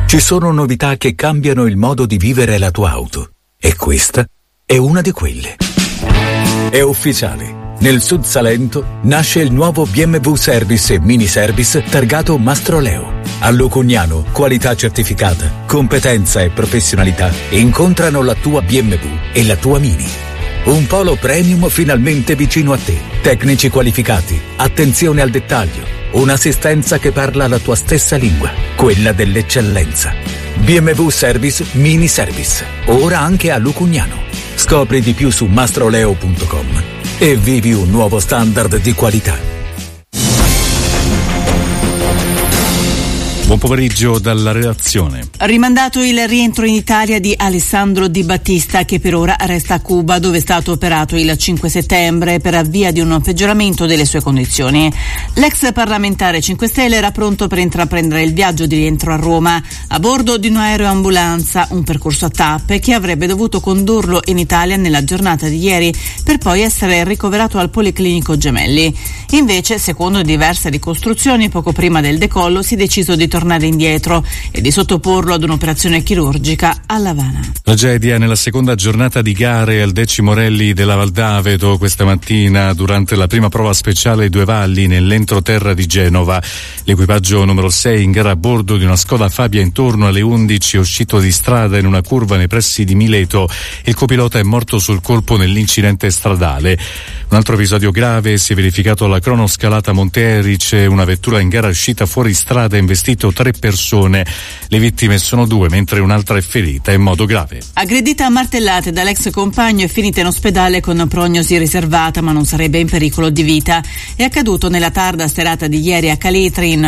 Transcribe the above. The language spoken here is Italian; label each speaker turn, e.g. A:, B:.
A: Ci sono novità che cambiano il modo di vivere la tua auto. E questa è una di quelle. È ufficiale. Nel Sud Salento nasce il nuovo BMW Service e Mini Service targato Mastroleo. A Lucugnano, qualità certificata, competenza e professionalità incontrano la tua BMW e la tua Mini. Un polo premium finalmente vicino a te. Tecnici qualificati, attenzione al dettaglio, un'assistenza che parla la tua stessa lingua, quella dell'eccellenza. BMW Service Mini Service, ora anche a Lucugnano. Scopri di più su mastroleo.com e vivi un nuovo standard di qualità.
B: Buon pomeriggio dalla redazione.
C: Rimandato il rientro in Italia di Alessandro Di Battista, che per ora resta a Cuba, dove è stato operato il 5 settembre per via di un peggioramento delle sue condizioni. L'ex parlamentare 5 Stelle era pronto per intraprendere il viaggio di rientro a Roma a bordo di un aeroambulanza, un percorso a tappe che avrebbe dovuto condurlo in Italia nella giornata di ieri, per poi essere ricoverato al Policlinico Gemelli. Invece, secondo diverse ricostruzioni, poco prima del decollo si è deciso di tornare indietro e di sottoporlo ad un'operazione chirurgica a L'Avana.
B: Tragedia nella seconda giornata di gare al 10° rally della Val d'Aveto questa mattina durante la prima prova speciale Due Valli nell'entroterra di Genova. L'equipaggio numero 6 in gara a bordo di una Skoda Fabia intorno alle 11 è uscito di strada in una curva nei pressi di Mileto. Il copilota è morto sul colpo nell'incidente stradale. Un altro episodio grave si è verificato alla cronoscalata Monte Erice. Una vettura in gara uscita fuori strada ha investito 3 persone. Le vittime sono 2, mentre un'altra è ferita in modo grave.
C: Aggredita a martellate dall'ex compagno e finita in ospedale con prognosi riservata, ma non sarebbe in pericolo di vita. È accaduto nella tarda serata di ieri a Caletri, in